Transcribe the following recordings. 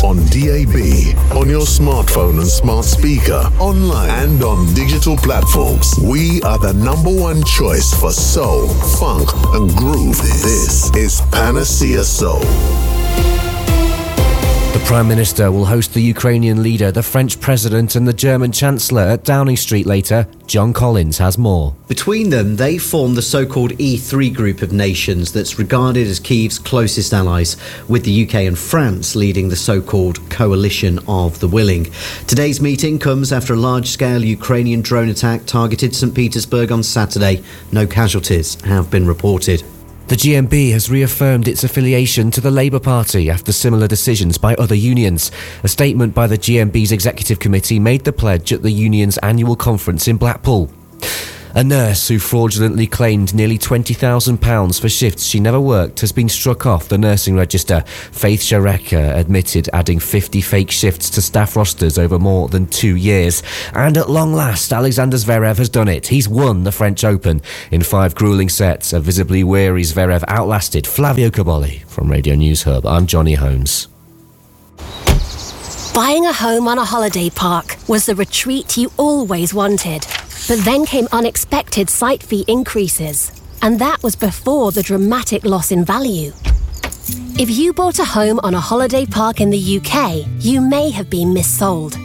on DAB, on your smartphone and smart speaker, online and on digital platforms. We are the #1 choice for soul, funk and groove. This is Panacea Soul. The Prime Minister will host the Ukrainian leader, the French President and the German Chancellor at Downing Street later. John Collins has more. Between them, they form the so-called E3 group of nations that's regarded as Kyiv's closest allies, with the UK and France leading the so-called coalition of the willing. Today's meeting comes after a large-scale Ukrainian drone attack targeted St. Petersburg on Saturday. No casualties have been reported. The GMB has reaffirmed its affiliation to the Labour Party after similar decisions by other unions. A statement by the GMB's executive committee made the pledge at the union's annual conference in Blackpool. A nurse who fraudulently claimed nearly £20,000 for shifts she never worked has been struck off the nursing register. Faith Shareka admitted adding 50 fake shifts to staff rosters over more than 2 years. And at long last, Alexander Zverev has done it. He's won the French Open. In 5 gruelling sets, a visibly weary Zverev outlasted Flavio Cobolli. From Radio News Hub, I'm Johnny Holmes. Buying a home on a holiday park was the retreat you always wanted. But then came unexpected site fee increases, and that was before the dramatic loss in value. If you bought a home on a holiday park in the UK, you may have been missold.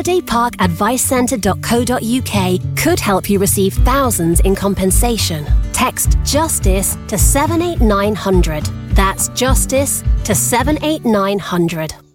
holidayparkadvicecentre.co.uk could help you receive thousands in compensation. Text JUSTICE to 78900. That's JUSTICE to 78900.